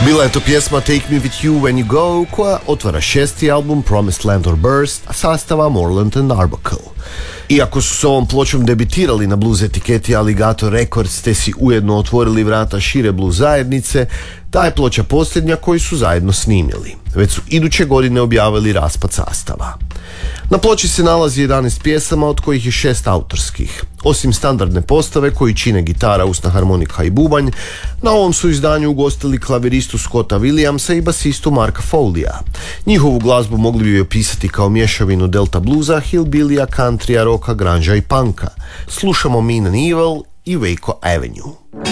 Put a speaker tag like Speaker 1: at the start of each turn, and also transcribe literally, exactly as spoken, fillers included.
Speaker 1: Bila je to pjesma Take Me With You When You Go, koja otvara šesti album Promised Land or Burst sastava Moreland and Arbuckle. Iako su s ovom pločom debitirali na blues etiketi Alligator Records te si ujedno otvorili vrata šire blues zajednice, ta je ploča posljednja koju su zajedno snimili. Već su iduće godine objavili raspad sastava. Na ploči se nalazi jedanaest pjesama, od kojih je šest autorskih. Osim standardne postave koju čine gitara, usna harmonika i bubanj, na ovom su izdanju ugostili klaviristu Scotta Williamsa i basistu Marka Folleya. Njihovu glazbu mogli bi opisati kao mješavinu delta bluza, hillbillya, countrya, rocka, grunge i punka. Slušamo Mean and Evil i Waco Avenue.